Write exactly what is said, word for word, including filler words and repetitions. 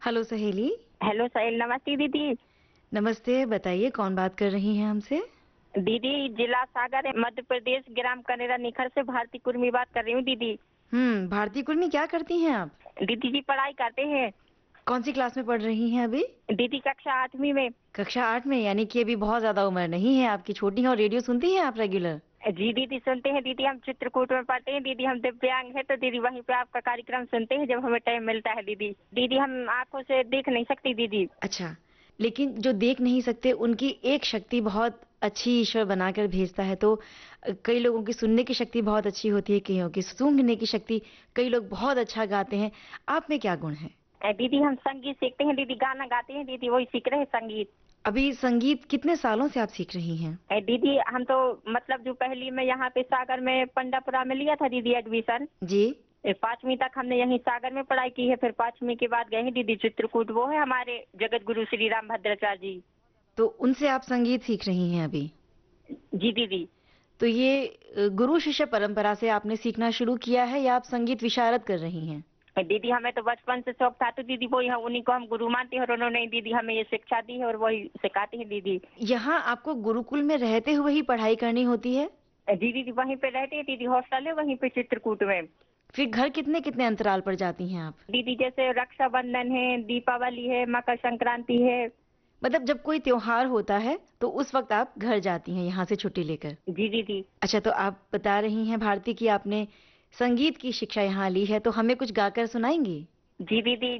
Hello सहेली। Hello साहिल, नमस्ते दीदी। नमस्ते, बताइए कौन बात कर रही हैं हमसे? दीदी जिला सागर मध्य प्रदेश ग्राम कनेरा निखर से भारती कुर्मी बात कर रही हूँ दीदी। हम्म, भारती कुर्मी क्या करती हैं आप? दीदी जी पढ़ाई करते हैं। कौन सी क्लास में पढ़ रही हैं अभी? दीदी कक्षा आठवीं में। कक्षा आठ में, यानी कि अभी बहुत ज्यादा उम्र नहीं है आपकी, छोटी है। और रेडियो सुनती हैं आप रेगुलर? जी दीदी सुनते हैं दीदी, हम चित्रकूट में पढ़ते हैं दीदी, हम दिव्यांग है तो दीदी वहीं पे आपका कार्यक्रम सुनते हैं जब हमें टाइम मिलता है दीदी। दीदी हम आंखों से देख नहीं सकती दीदी। अच्छा, लेकिन जो देख नहीं सकते उनकी एक शक्ति बहुत अच्छी ईश्वर बनाकर भेजता है। तो अ, कई लोगों की सुनने की शक्ति बहुत अच्छी होती है, कईयों की सूंघने की शक्ति, कई लोग बहुत अच्छा गाते हैं। आप में क्या गुण है? अ, दीदी हम संगीत सीखते हैं दीदी, गाना गाते हैं दीदी, वही सीख रहे हैं संगीत। अभी संगीत कितने सालों से आप सीख रही हैं? अ, दीदी हम तो मतलब जो पहली में यहाँ पे सागर में पंडापुरा में लिया था दीदी एडमिशन। जी। ए, पांचवी तक हमने यहीं सागर में पढ़ाई की है, फिर पांचवी के बाद गए हैं दीदी चित्रकूट, वो है हमारे जगत गुरु श्री राम भद्राचार्य जी। तो उनसे आप संगीत सीख रही हैं अभी? जी दीदी। तो ये अ, गुरु शिष्य परंपरा से आपने सीखना शुरू किया है या आप संगीत विशारद कर रही हैं? ए, दीदी हमें तो बचपन से शौक था तो दीदी वही हम उन्हीं को हम गुरु मानते हैं और उन्होंने ही दीदी हमें ये शिक्षा दी है और वही सिखाते हैं दीदी। यहाँ आपको गुरुकुल में रहते हुए ही पढ़ाई करनी होती है? ए, जी दीदी वहीं पे रहते हैं दीदी, हॉस्टल है वहीं पे चित्रकूट में। फिर घर कितने कितने अंतराल पर जाती हैं आप? दीदी जैसे रक्षाबंधन है, दीपावली है, मकर संक्रांति है। मतलब जब कोई त्योहार होता है तो उस वक्त आप घर जाती हैं यहाँ से छुट्टी लेकर? जी दीदी। अच्छा, तो आप बता रही हैं भारती कि आपने संगीत की शिक्षा यहाँ ली है, तो हमें कुछ गाकर सुनाएंगी? जी दीदी।